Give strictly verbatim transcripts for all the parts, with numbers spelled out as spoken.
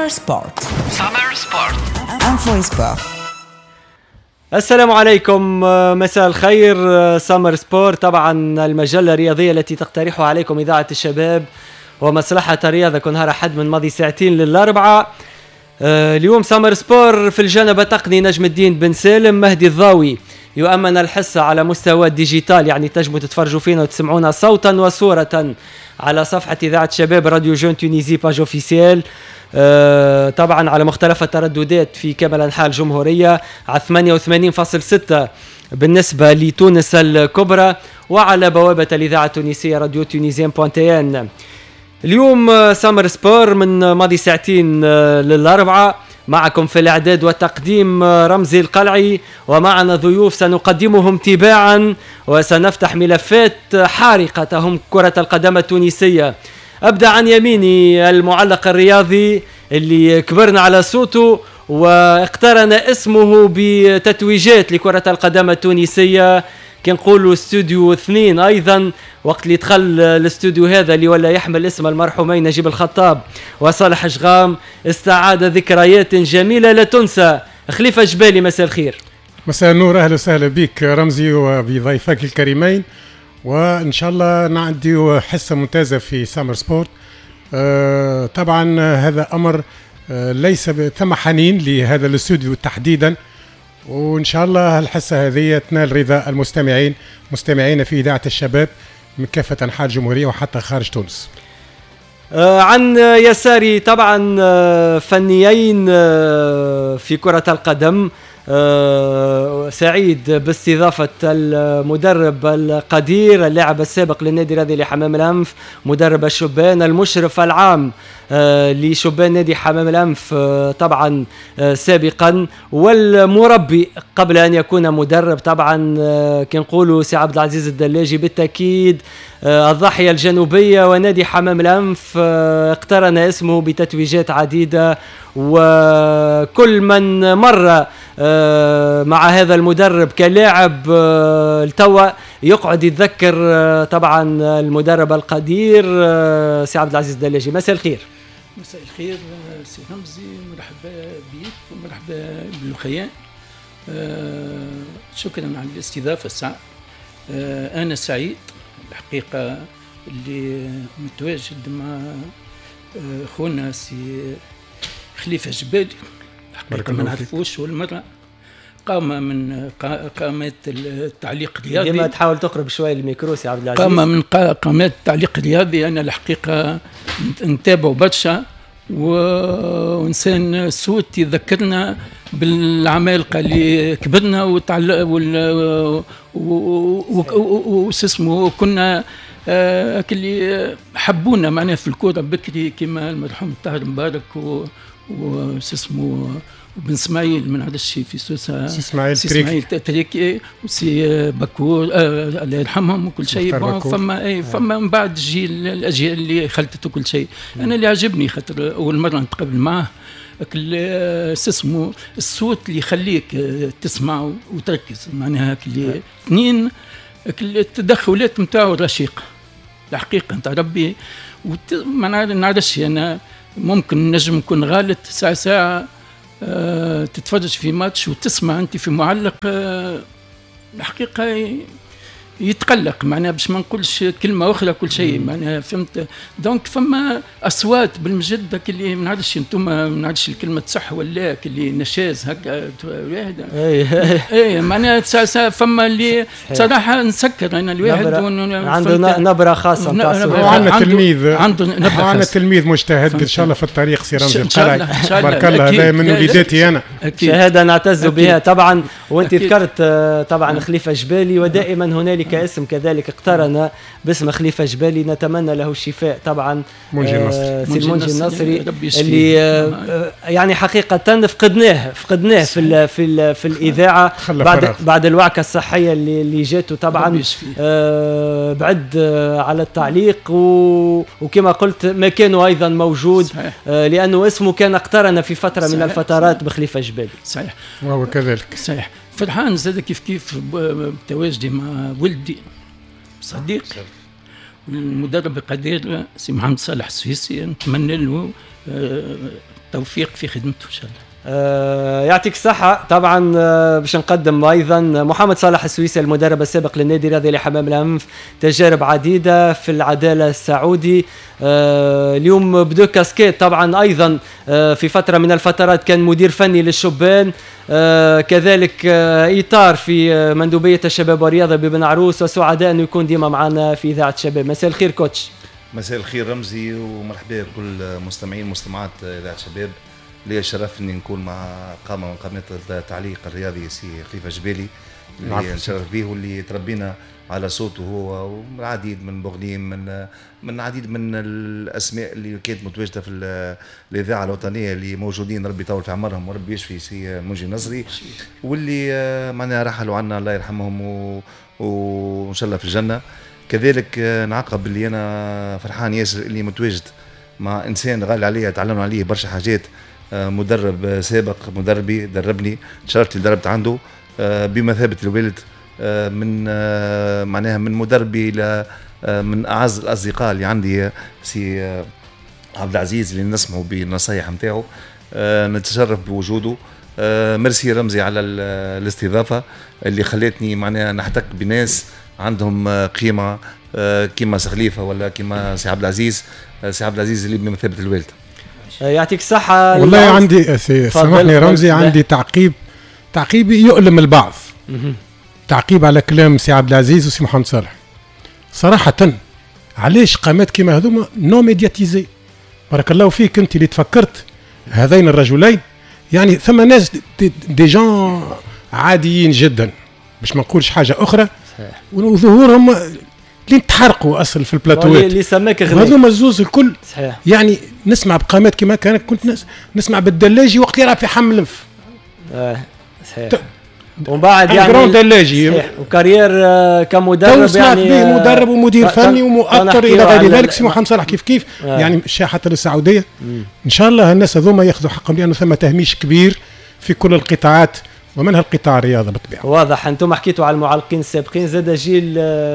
سبورت. سمر سبورت. انفو سبورت. السلام عليكم، مساء الخير. سمر سبورت طبعا المجلة الرياضية التي تقترحها عليكم إذاعة الشباب ومصلحة الرياضة كل نهار أحد من ماضي ساعتين للأربعة. اليوم سمر سبور في الجانب التقني نجم الدين بن سالم، مهدي الضاوي يؤمن الحصة على مستوى الديجيتال، يعني تنجموا تتفرجوا فينا وتسمعونا صوتا وصورة على صفحة إذاعة الشباب راديو جون تونيزي باج اوفيسيال، أه طبعا على مختلف الترددات في كامل أنحاء الجمهورية، على ثمانية وثمانين فاصلة ستة بالنسبة لتونس الكبرى، وعلى بوابة الإذاعة التونسية راديو تونيزيان بوانتيان. اليوم سامر سبور من ماضي ساعتين للأربعة، معكم في الإعداد والتقديم رمزي القلعي، ومعنا ضيوف سنقدمهم تباعا وسنفتح ملفات حارقة تهم كرة القدم التونسية. أبدأ عن يميني المعلق الرياضي اللي كبرنا على صوته واقترن اسمه بتتويجات لكرة القدم التونسية، كان نقولوا استوديو اثنين أيضا، وقت اللي دخل الاستوديو هذا اللي ولا يحمل اسم المرحومين نجيب الخطاب وصالح شغام، استعاد ذكريات جميلة لا تنسى. خليفة جبالي، مساء الخير. مساء النور، أهلا وسهلا بك رمزي وبضيفك الكريمين، وإن شاء الله نعدي حصة ممتازة في سامر سبورت. آه طبعا هذا أمر آه ليس ثم حنين لهذا الاستوديو تحديدا، وإن شاء الله الحصة هذه تنال رضا المستمعين مستمعين في إذاعة الشباب من كافة أنحاء الجمهورية وحتى خارج تونس. آه عن يساري طبعا آه فنيين آه في كرة القدم، آه سعيد باستضافة المدرب القدير اللاعب السابق للنادي الرياضي لحمام الأنف، مدرب الشبان، المشرف العام آه لشبان نادي حمام الأنف آه طبعا آه سابقا، والمربي قبل أن يكون مدرب طبعا آه كنقولوا سي عبد العزيز الدلاجي بالتأكيد. آه الضاحية الجنوبية ونادي حمام الأنف آه اقترن اسمه بتتويجات عديدة، وكل من مر آه مع هذا المدرب كلاعب آه التوا يقعد يتذكر آه طبعا المدرب القدير آه سي عبد العزيز الدلاجي. مساء الخير. مساء الخير سي رمزي، مرحبا بك ومرحبا بالخيان. آه شكرا على الاستضافة الساعة. آه أنا سعيد الحقيقة اللي متواجد مع آه خونا سي خليفة جبالي، الحقيقة ما نعرفوش والمرة قام من قامات التعليق الرياضي. ديما تحاول تقرب شوية الميكرو سي عبد العزيز. قام من قامات التعليق الرياضي، أنا الحقيقة نتابعه برشا، وإنسان صوت يذكرنا بالعمالقة اللي كبرنا وتعلق وسسمه كنا آه اللي حبونا معنا في الكورة بكري كما المرحوم طاهر مبارك وسسمه وبن اسماعيل من هذا الشيء في سوسة، سي اسماعيل اسماعيل تريكي وسي بكور آه الله يرحمهم وكل شيء. فما اي فما من بعد جيل الاجيال اللي خلطته كل شيء. انا اللي عجبني خاطر اول مره نتقابل معه اسمه الصوت اللي يخليك تسمع وتركز، معناها اللي اثنين التدخلات نتاعو رشيقه الحقيقه نتاع ربي. ما نعرفش انا ممكن نجم نكون غالط ساعه ساعه أه تتفرج في ماتش وتسمع انت في معلق أه الحقيقه يتقلق، معناها باش ما نقولش كلمه اخرى كل شيء، معناها فهمت. دونك فما اصوات بالمجد اللي ما نعرفش انتم ما نعرفش الكلمه صح ولا اللي نشاز هكا واحد اي معناها ساعه ساعه فما اللي صراحه نسكر انا الواحد عنده نبره خاصه نتاع الصوت. وعندنا تلميذ عنده نبره عندنا تلميذ مجتهد ان شاء الله في الطريق سي رمزي القلعي، بارك الله، هذا من وليداتي انا، شهاده نعتز بها طبعا. وانت ذكرت طبعا خليفه جبالي، ودائما هنالك اسم كذلك اقترن باسم خليفة جبالي، نتمنى له الشفاء طبعا. منجي النصري آه سي المنجي النصري اللي آه يعني حقيقة فقدناه فقدناه في ال في ال في الإذاعة بعد فراغ. بعد الوعكة الصحية اللي اللي جاته طبعا آه بعد آه على التعليق، وكما قلت مكانه أيضا موجود آه لأنه اسمه كان اقترن في فترة صحيح. من الفترات بخليفة جبالي. صحيح، وهو كذلك صحيح. فرحان زاد كيف كيف بتواجدي مع ولدي صديق المدرب القدير سي محمد صالح السويسي، نتمنى له توفيق في خدمته ان شاء الله. آه يعطيك الصحة. طبعا آه باش نقدم أيضا محمد صالح السويسي المدرب السابق للنادي الرياضي لحمام الأنف، تجارب عديدة في العدالة السعودي. آه اليوم بدو كاسكيت طبعا أيضا آه في فترة من الفترات كان مدير فني للشبان، آه كذلك آه إطار في آه مندوبية الشباب والرياضة ببن عروس، وسعداء أنه يكون ديما معنا في إذاعة الشباب. مساء الخير كوتش. مساء الخير رمزي، ومرحبا بكل مستمعين مستمعات إذاعة الشباب. لي الشرف اني نكون مع قامه من قامات التعليق الرياضي سي خليفه جبالي اللي نشرف به واللي تربينا على صوته هو والعديد من بوغليم من من عديد من الاسماء اللي كانت متواجده في الاذاعه الوطنيه اللي موجودين، ربي يطول في عمرهم وربي يشفي سي منجي نصري، واللي معناها رحلوا عنا الله يرحمهم وان شاء الله في الجنه. كذلك نعقب اللي انا فرحان ياسر اللي متواجد مع انسان غالي عليا، تعلمنا عليه برشا حاجات، مدرب سابق مدربي دربني، شرفت اللي دربت عنده بمثابة الوالد، من معناها من مدربي إلى من أعز الأصدقاء اللي عندي سي عبد العزيز اللي نسمعوا بالنصايح نتاعو، نتشرف بوجوده. مرسي رمزي على الاستضافة اللي خلتني معناها نحتك بناس عندهم قيمة كيما سي خليفة ولا كيما سي عبد العزيز، سي عبد العزيز اللي بمثابة الوالد. يعطيك الصحة. والله عندي سامحني رمزي، عندي تعقيب تعقيب يؤلم البعض. تعقيب على كلام سي عبد العزيز وسي محمد صالح. صراحة علاش قامات كيما هذوما نو ميدياتيزي؟ بارك الله فيك انت اللي تفكرت هذين الرجلين، يعني ثم ناس دي, دي جان عاديين جدا باش ما نقولش حاجة أخرى، وظهورهم اللي تحرقوا اصل في البلاتوات اللي سماك غني هذوما الزوز الكل. صحيح. يعني نسمع بقامات كما كان كنت نس... نسمع بالدلاجي وقت يلعب في حمل الانف. اه صحيح. ت... ومن بعد يعني جراند دلاجي وكارير آه كمدرب، يعني به مدرب ومدير فني ومؤثر الى غير ذلك. سي محمد صالح كيف كيف آه. يعني حتى للسعوديه مم. ان شاء الله الناس هذوما ياخذوا حقهم، لانه ثم تهميش كبير في كل القطاعات ومنها القطاع الرياضي بالطبيعه. واضح. انتم حكيتوا على المعلقين السابقين، زاد جيل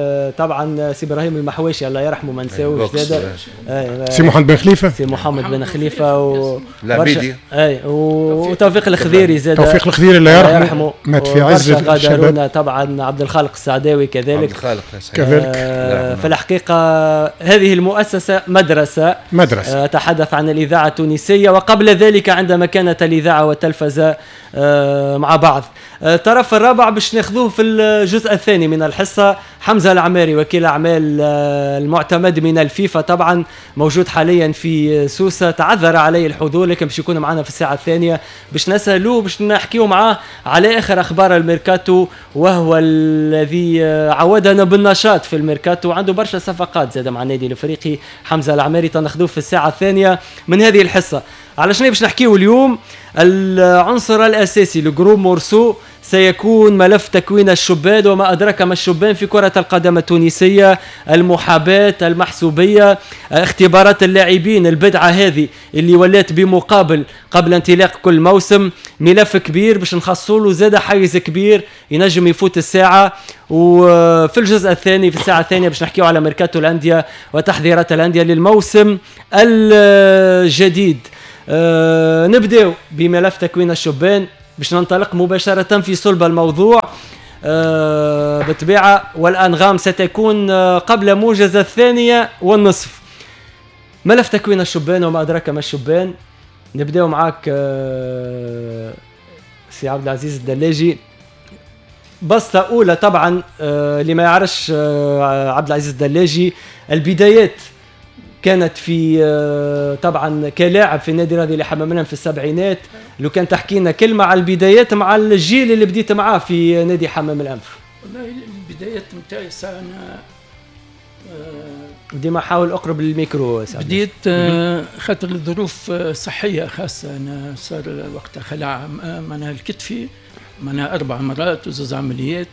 طبعا سي ابراهيم المحواشي الله يرحمه ما نساوش، زاد سي محمد بن خليفه سي محمد بن خليفه و العبيدي اي وتوفيق الخضيري، زاد توفيق الخضيري الله يرحمه مات في عز الشباب. طبعا عبد الخالق السعداوي كذلك عبد الخالق كذلك. آه في الحقيقه هذه المؤسسه مدرسه مدرسه اتحدث عن الاذاعه التونسيه، وقبل ذلك عندما كانت الاذاعه والتلفزه آه مع بعض. الطرف الرابع باش ناخذوه في الجزء الثاني من الحصة حمزة العماري، وكيل أعمال المعتمد من الفيفا، طبعا موجود حاليا في سوسة، تعذر عليه الحضور لكن باش يكون معنا في الساعة الثانية باش نسألوه باش نحكيو معاه على آخر أخبار الميركاتو، وهو الذي عودنا بالنشاط في الميركاتو، عنده برشا صفقات زاد مع النادي الأفريقي. حمزة العماري تناخذوه في الساعة الثانية من هذه الحصة. على شنو باش نحكيو اليوم؟ العنصر الأساسي لجروب مورسو سيكون ملف تكوين الشبان وما أدرك ما الشبان في كرة القدم التونسية، المحاباة المحسوبية، اختبارات اللاعبين، البدعة هذه اللي ولات بمقابل قبل انطلاق كل موسم. ملف كبير باش نخصوله زاد حيز كبير ينجم يفوت الساعة. وفي الجزء الثاني في الساعة الثانية باش نحكيو على ميركاتو الأندية وتحضيرات الأندية للموسم الجديد. أه نبدأ بملف تكوين الشبان باش ننطلق مباشرة في صلب الموضوع. أه بالطبيعة والأنغام ستكون قبل موجز الثانية والنصف. ملف تكوين الشبان وما أدراك ما الشبان. نبدأ معاك أه سي عبد العزيز الدلاجي. بسطة أولى طبعا أه اللي ما يعرفش أه عبد العزيز الدلاجي، البدايات كانت في طبعا كلاعب في النادي الرياضي لحمام الأنف في السبعينات. لو كان تحكي لنا كلمه على البدايات مع الجيل اللي بديت معاه في نادي حمام الأنف. والله البدايات نتاعي انا ديما حاول اقرب للميكرو. بديت خاطر الظروف صحيه خاصه، انا صار وقتها خلع معناها الكتفي معناها اربع مرات وزوز عمليات.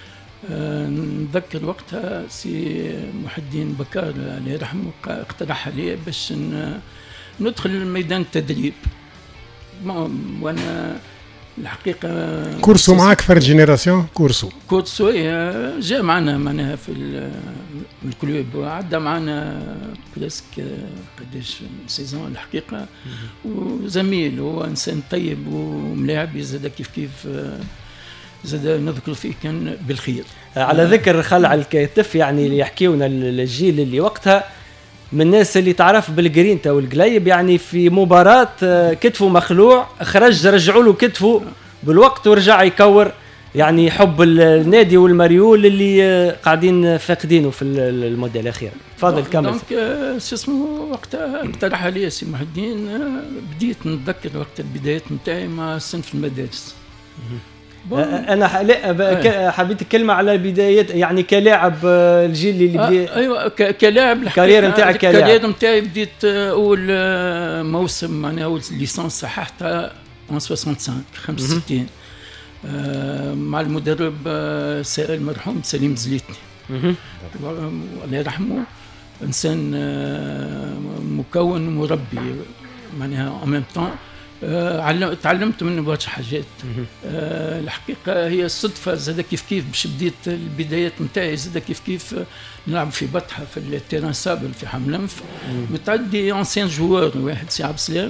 نذكر وقتها سي محي الدين بكار الله يرحمه اقترح علي باش ندخل ميدان التدريب، وانا الحقيقه كورسو معاك فرد جينيراسيون كورسو كورسو جاء معنا معناها في الكلوب عدى معنا بريسك قداش سيزون الحقيقه وزميل هو انسان طيب وملاعب زاد كيف كيف زاد نذكر فيه كان بالخير. على ذكر خلع الكتف يعني اللي يحكيونا الجيل اللي وقتها من الناس اللي تعرف بالجرينتا والقليب يعني في مباراة كتفه مخلوع خرج رجعوا له كتفه بالوقت ورجع يكور يعني حب النادي والمريول اللي قاعدين فاقدينه في المدة الأخيرة. تفضل كمل. دونك شو اسمه وقتها اقترح علي سي محي الدين بديت نتذكر وقت البدايات نتاعي مع صنف المدارس. انا حبيت كلمه على البدايات يعني كلاعب الجيل اللي بدي ايوه كلاعب الكارير نتاعك كلاعب الكارير نتاعي بديت اول موسم معناها اول ليسانس صححتها خمسة وستين خمسة وستين مع المدرب المرحوم سليم زليتني الله يرحمه انسان مكون مربي معناها ان ميم طون أه تعلمت منه برشا حاجات. أه الحقيقه هي الصدفه زاد كيف كيف باش بديت البدايات نتاعي زاد كيف كيف نلعب في بطحه في التيران سابل في حملنف متعدي انسيان جوار واحد سي عبد السلام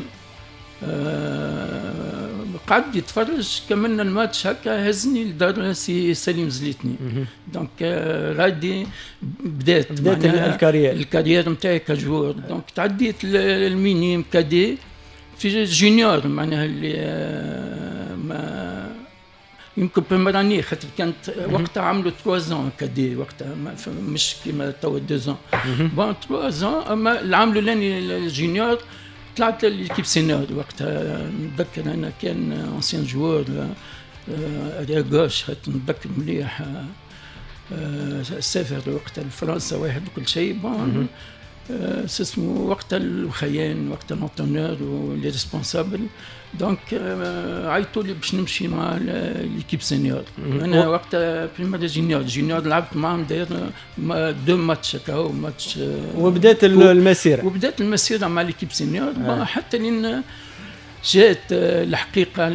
أه قعد يتفرج كملنا الماتش هكا هزني لدار سي سليم زليتني دونك أه غادي بدات بدات الكارير الكارير نتاعي كجوار دونك تعديت المينيم كادي في جونيور معناها اللي ما يمكن بمراني خاطر كانت وقتها عملوا ثلاثة زون كادي وقتها مش كيما توا اثنين زون بون ثلاثة زون اما اللي عملوا لاني الجونيور طلعت للكيب سينيور وقتها نتذكر انا كان انسيان جوار اريا غوش خاطر نتذكر مليح سافر وقتها لفرنسا واحد وكل شيء بون سي اسمه وقت الخيان وقت الانترنور ولي ريسبونسابل دونك عيطوا لي باش نمشي مع ليكيب سينيور. انا وقتها بريمير جونيور جونيور لعبت معاهم داير دو ماتش هكا ماتش وبدات المسيره وبدات المسيره مع ليكيب سينيور آه. حتى لين جات الحقيقه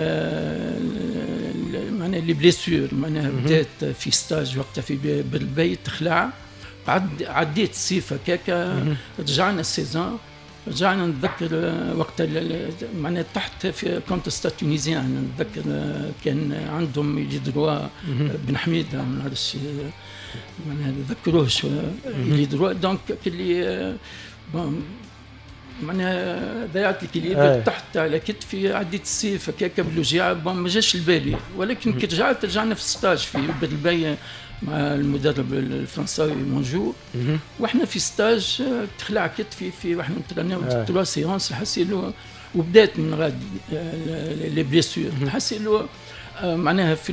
معناها لي بليسيور معناها بدات في ستاج وقتها في بالبيت خلع عد عديت الصيف هكاكا رجعنا السيزون رجعنا نتذكر وقت معناها تحت في كونتستا تونيزيان نتذكر كان عندهم لي دروا بن حميده ما نعرفش معناها نذكروهش لي دروا دونك اللي معناها ضيعت الكليب تحت على كتفي عديت الصيف هكاكا بالوجيعه ما جاش البالي ولكن كي رجعت رجعنا في ستاج في بالبي مع المدرب الفرنساوي مونجو واحنا في ستاج تخلع كتفي في واحنا نترناو ثلاث سيونس حسيلو وبدات من غادي لي بليسيور حسيلو معناها في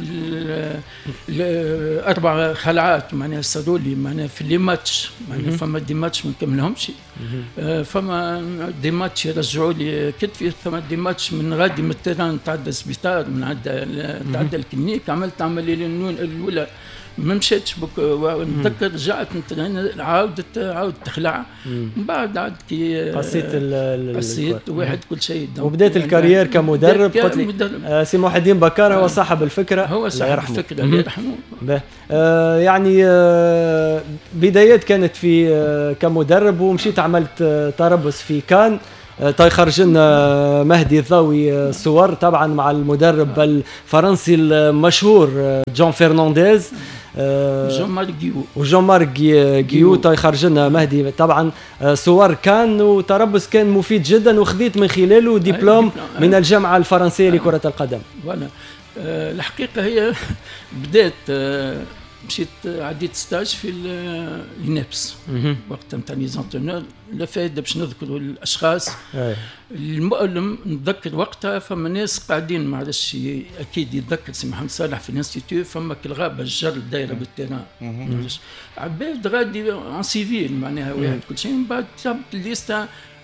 الاربع خلعات معناها صاروا لي معناها في لي ماتش معناها فما دي ماتش ما نكملهمش فما دي ماتش رجعوا لي كتفي ثم دي ماتش من غادي من التيران تعدى السبيطار من عدى تعدى الكلينيك عملت عمليه الاولى ما مشيتش بك نتذكر رجعت عاودت عاودت تخلع من بعد عاد كي قصيت قصيت واحد كل شيء وبدات الكارير كمدرب قلت لي سي محي الدين بكار هو صاحب الفكره هو صاحب الفكره الله يرحمه آه يعني آه بدايات كانت في آه كمدرب ومشيت عملت آه تربص في كان طيب خرج لنا مهدي الضوي صور طبعا مع المدرب الفرنسي المشهور جون فرنانديز جون مارك جيو وجون مارك جيو طيب خرج لنا مهدي طبعا صور كان وتربص كان مفيد جدا وخذيت من خلاله دبلوم من الجامعه الفرنسيه لكره القدم. وانا الحقيقه هي بدات مشيت عديت ستاج في النابس وقت نتاع ليزونتونور لا فايده باش نذكروا الاشخاص المؤلم نتذكر وقتها فما ناس قاعدين ما عرفش اكيد يتذكر سي محمد صالح في الانستيتيو فما كالغابه الجر دايره بالتيران عباد غادي ان سيفيل معناها واحد كل شيء من بعد جابت الليسته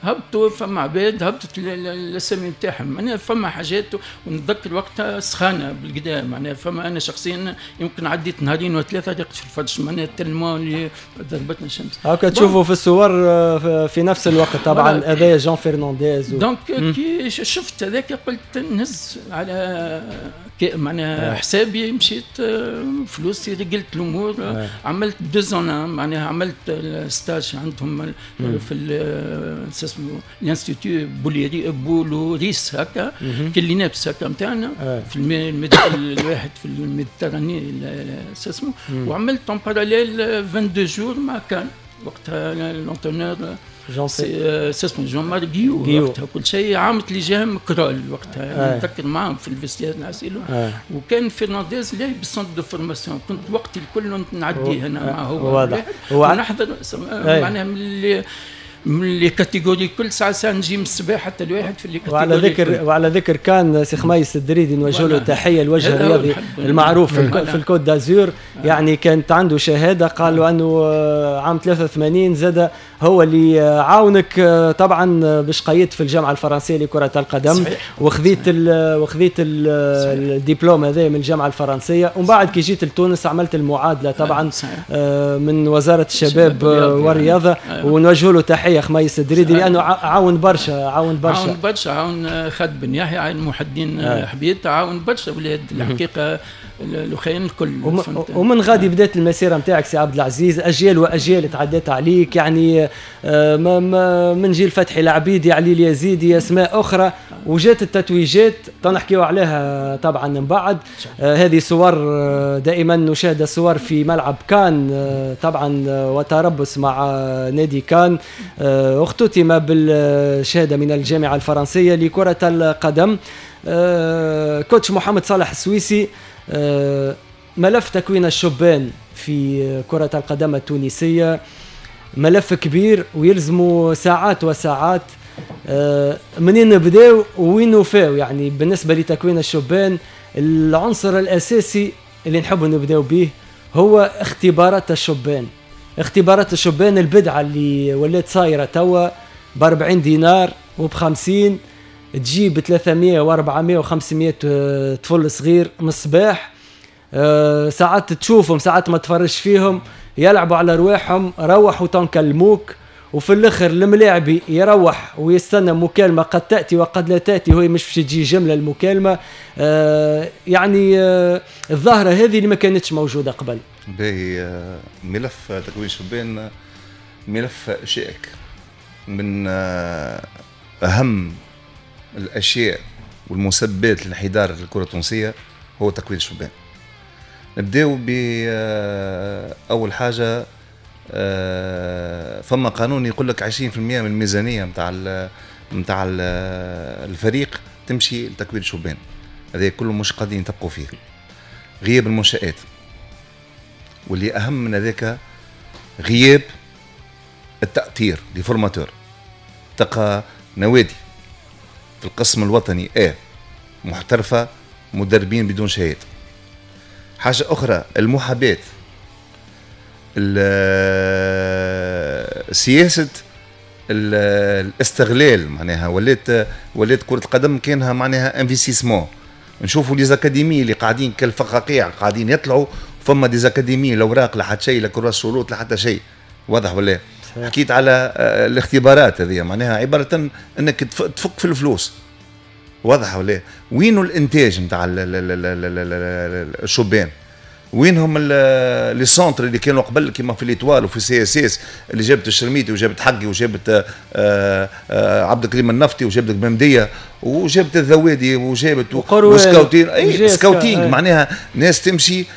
هبطوا فما عباد هبطت الاسامي نتاعهم معناها فما حاجات ونتذكر وقتها سخانه بالقدا معناها فما انا شخصيا يمكن عديت نهارين وثلاثه رقت في الفرش معناها التلمون اللي ضربتنا الشمس هكا تشوفوا في الصور في نفس الوقت طبعا هذا جون فرنانديز و... دونك كي شفت هذاك قلت نهز على معناها حسابي مشيت فلوسي رجلت الامور آه. عملت دوزون معناها عملت الستاج عندهم في اسمه الانستيتيو بولوريس هكا كلي نابس هكا نتاعنا آه. في الميد الواحد في الميديتراني اسمه وعملت اون باراليل اثنين وعشرين جور مع كان وقتها الانترنور جون اسمه جون مارغيو وقتها كل شيء عامت لجام كرول وقتها نتذكر معهم في الفيستير نعسيلو آه. وكان فرنانديز لاهي بالسنتر دو فورماسيون كنت وقتي الكل نعديه انا مع هو واضح ونحضر معناها من اللي من اللي كاتيجوري كل ساعه ساعه نجي من الصباح حتى الواحد في اللي كاتيجوري وعلى ذكر وعلى ذكر كان سي خميس الدريدي نوجه له تحيه الوجه الرياضي المعروف في, في الكوت دازور يعني كانت عنده شهاده قالوا انه عام ثلاثة وثمانين زاد هو اللي عاونك طبعا باش قيدت في الجامعه الفرنسيه لكره القدم وخذيت وخذيت الدبلوم هذا من الجامعه الفرنسيه ومن بعد كي جيت لتونس عملت المعادله طبعا من وزاره الشباب والرياضه ونوجه له تحيه خميس الدريدي لانه عاون برشا عاون برشا عاون برشا عاون خالد بن يحيى عاون محدين آه. حبيت عاون برشا ولاد الحقيقه الاخوين الكل ومن غادي بدات المسيره نتاعك سي عبد العزيز اجيال واجيال تعديت عليك يعني من جيل فتحي العبيدي علي اليزيدي اسماء اخرى وجات التتويجات تنحكيو عليها طبعا من بعد هذه صور دائما نشاهد صور في ملعب كان طبعا وتربص مع نادي كان اختتم بالشهاده من الجامعه الفرنسيه لكره القدم كوتش محمد صالح السويسي ملف تكوين الشبان في كرة القدم التونسية ملف كبير ويلزموا ساعات وساعات منين نبداو وين نوفاو يعني بالنسبة لتكوين الشبان العنصر الأساسي اللي نحب نبداو به هو اختبارات الشبان اختبارات الشبان البدعة اللي ولات صايرة توا بأربعين دينار وبخمسين تجيب ثلاثمية وأربعمية وخمسمية طفل صغير من الصباح أه ساعات تشوفهم ساعات ما تفرش فيهم يلعبوا على رواحهم روحوا تنكلموك وفي الاخر الملاعبي يروح ويستنى مكالمة قد تأتي وقد لا تأتي وهي مش تجي جملة المكالمة أه يعني أه الظاهرة هذه اللي ما كانتش موجودة قبل. باهي ملف تكوين شبان ملف شائك من أهم الأشياء والمسببات لانحدار الكرة التونسية هو تكوين الشبان. نبداو بأول حاجة فما قانون يقول لك عشرين بالمئة من الميزانية متاع متاع الفريق تمشي لتكوين الشبان. هذا كله مش قاعدين يطبقوا فيه. غياب المنشآت واللي أهم من ذلك غياب التأطير لفورماتور. تلقى نوادي في القسم الوطني آه محترفة مدربين بدون شهادة. حاجة أخرى المحاباة سياسة الاستغلال معناها ولات ولات كرة القدم كانها معناها انفستيسمون. نشوفوا لي زاكاديمي اللي قاعدين كالفقاقيع قاعدين يطلعوا فما دي زاكاديمي الأوراق لحد شيء لكراس شروط لحتى شيء واضح ولا؟ حكيت على الاختبارات هذه معناها عبارة انك تفك في الفلوس واضح ولا؟ وينو الانتاج نتاع الشبان؟ وينهم لي سونتر اللي كانوا قبل كيما في ليتوال وفي سي اس اس اللي جابت الشرميتي وجابت حقي وجابت عبد الكريم النفطي وجابت الممديه وجابت الذوادي وجابت وسكاوتين اي سكاوتينغ معناها ناس تمشي